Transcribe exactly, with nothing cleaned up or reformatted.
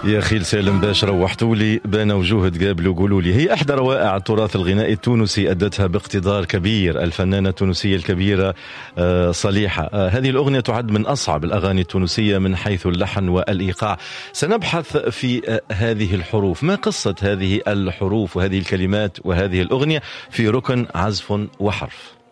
يا خيل سالم باش روحتوا لي بان وجوه تقابلوا قولوا لي. هي احدى روائع التراث الغنائي التونسي ادتها باقتدار كبير الفنانه التونسيه الكبيره صليحه. هذه الاغنيه تعد من اصعب الاغاني التونسيه من حيث اللحن والايقاع. سنبحث في هذه الحروف، ما قصه هذه الحروف وهذه الكلمات وهذه الاغنيه في ركن عزف وحرف.